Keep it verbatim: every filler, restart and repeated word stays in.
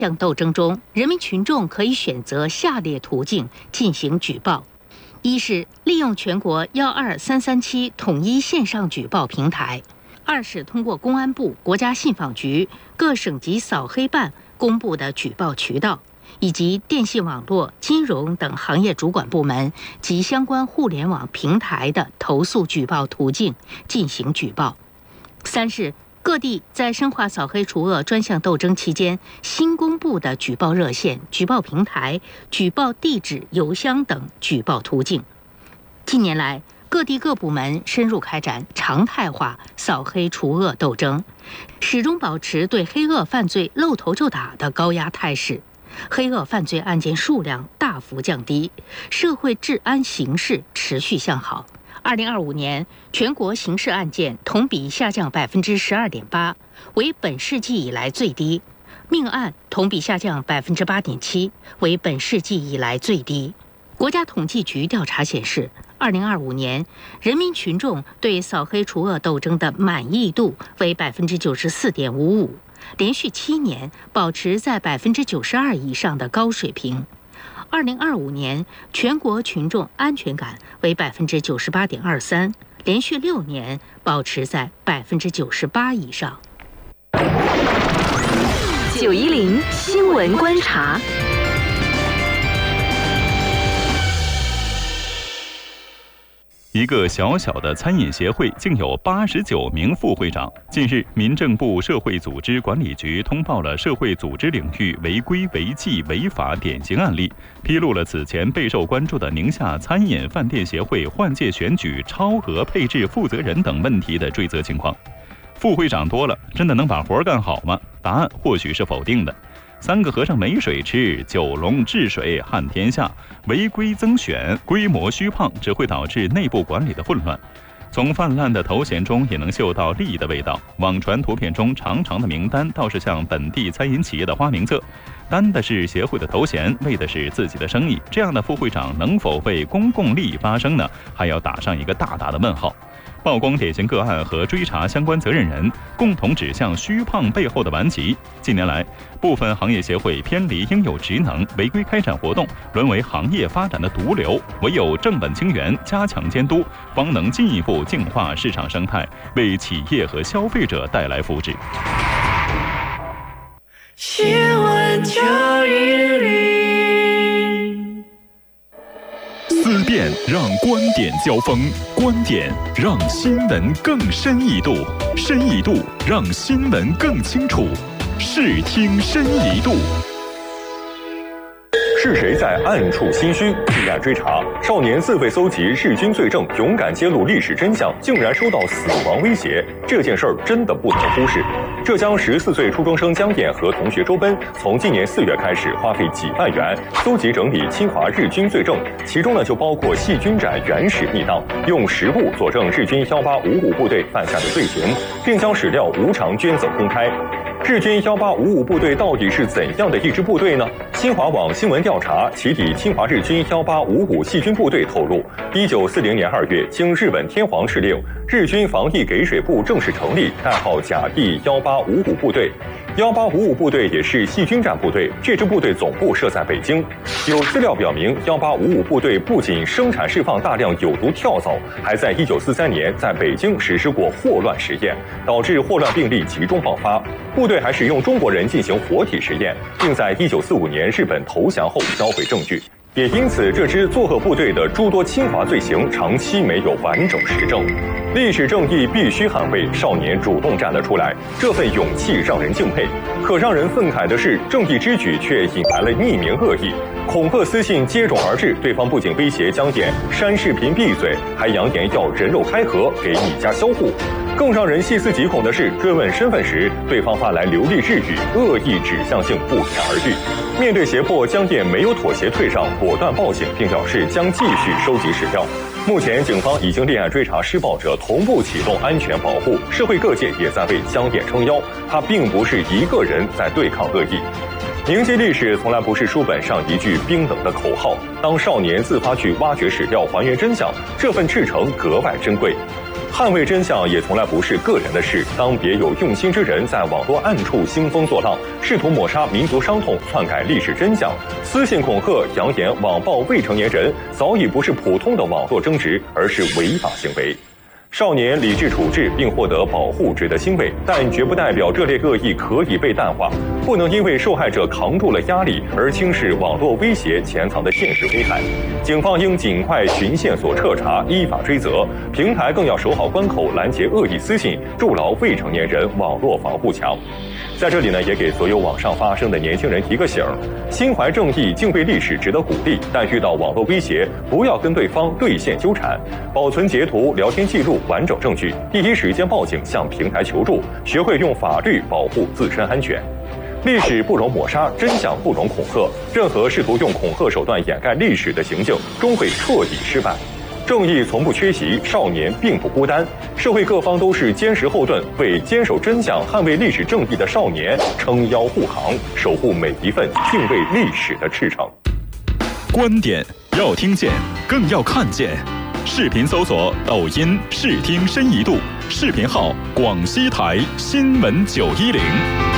向斗争中，人民群众可以选择下列途径进行举报：一是利用全国幺二三三七统一线上举报平台；二是通过公安部、国家信访局、各省级扫黑办公布的举报渠道，以及电信网络、金融等行业主管部门及相关互联网平台的投诉举报途径进行举报；三是各地在深化扫黑除恶专项斗争期间新公布的举报热线、举报平台、举报地址、邮箱等举报途径。近年来，各地各部门深入开展常态化扫黑除恶斗争，始终保持对黑恶犯罪露头就打的高压态势，黑恶犯罪案件数量大幅降低，社会治安形势持续向好。二零二五年，全国刑事案件同比下降百分之十二点八，为本世纪以来最低；命案同比下降百分之八点七，为本世纪以来最低。国家统计局调查显示，二零二五年人民群众对扫黑除恶斗争的满意度为百分之九十四点五五，连续七年保持在百分之九十二以上的高水平。二零二五年全国群众安全感为百分之九十八点二三，连续六年保持在百分之九十八以上。 九一零新闻观察。 一个小小的餐饮协会竟有八十九名副会长。近日，民政部社会组织管理局通报了社会组织领域违规违纪违法典型案例，披露了此前备受关注的宁夏餐饮饭店协会换届选举超额配置负责人等问题的追责情况。副会长多了，真的能把活干好吗？答案或许是否定的。三个和尚没水吃，九龙治水撼天下，违规增选，规模虚胖，只会导致内部管理的混乱。从泛滥的头衔中也能嗅到利益的味道。网传图片中长长的名单倒是像本地餐饮企业的花名册，担的是协会的头衔，为的是自己的生意。这样的副会长能否为公共利益发声呢？还要打上一个大大的问号。曝光典型个案和追查相关责任人，共同指向虚胖背后的顽疾。近年来，部分行业协会偏离应有职能，违规开展活动，沦为行业发展的毒瘤。唯有正本清源，加强监督，方能进一步净化市场生态，为企业和消费者带来福祉。 新闻九一零， 思辨让观点交锋，观点让新闻更深一度，深一度让新闻更清楚。视听深一度。 是谁在暗处心虚？立案追查，少年自费搜集日军罪证，勇敢揭露历史真相，竟然收到死亡威胁。这件事儿真的不能忽视。浙江十四岁初中生江燕和同学周奔，从今年四月开始，花费几万元搜集整理侵华日军罪证，其中呢就包括细菌战原始密档，用实物佐证日军幺八五五部队犯下的罪行，并将史料无偿捐赠公开。日军幺八五五部队到底是怎样的一支部队呢？新华网新闻调查起底侵华日军幺八五五细菌部队透露，一九四零年二月，经日本天皇敕令，日军防疫给水部正式成立，代号甲第幺八五五部队。幺八五五部队也是细菌战部队，这支部队总部设在北京。有资料表明，幺八五五部队不仅生产释放大量有毒跳蚤，还在一九四三年在北京实施过霍乱实验，导致霍乱病例集中爆发。部队还使用中国人进行活体实验，并在一九四五年日本投降后销毁证据。也因此，这支作恶部队的诸多侵华罪行长期没有完整实证。历史正义必须捍卫，少年主动站了出来，这份勇气让人敬佩。可让人愤慨的是，正义之举却引来了匿名恶意，恐吓私信接踵而至。对方不仅威胁江燕删视频闭嘴，还扬言要人肉开盒给你家销户。更让人细思极恐的是，追问身份时，对方发来流利日语，恶意指向性不言而喻。面对胁迫，江燕没有妥协退让，果断报警，并表示将继续收集史料。目前，警方已经立案追查施暴者，同步启动安全保护。社会各界也在为江燕撑腰，他并不是一个人在对抗恶意。铭记历史从来不是书本上一句冰冷的口号，当少年自发去挖掘史料、还原真相，这份赤诚格外珍贵。 捍卫真相也从来不是个人的事。当别有用心之人在网络暗处兴风作浪，试图抹杀民族伤痛、篡改历史真相，私信恐吓、扬言网暴未成年人，早已不是普通的网络争执，而是违法行为。少年理智处置并获得保护值得欣慰，但绝不代表这类恶意可以被淡化。不能因为受害者扛住了压力而轻视网络威胁潜藏的现实危害。警方应尽快循线索彻查，依法追责。平台更要守好关口，拦截恶意私信，筑牢未成年人网络防护墙。在这里呢，也给所有网上发生的年轻人提个醒：心怀正义、敬畏历史值得鼓励，但遇到网络威胁，不要跟对方对线纠缠，保存截图、聊天记录、完整证据，第一时间报警向平台求助，学会用法律保护自身安全。历史不容抹杀，真相不容恐吓。任何试图用恐吓手段掩盖历史的行径，终会彻底失败。正义从不缺席，少年并不孤单，社会各方都是坚实后盾，为坚守真相、捍卫历史正义的少年撑腰护航，守护每一份敬畏历史的赤诚。 观点要听见，更要看见。视频搜索抖音视听深一度，视频号广西台新闻九一零。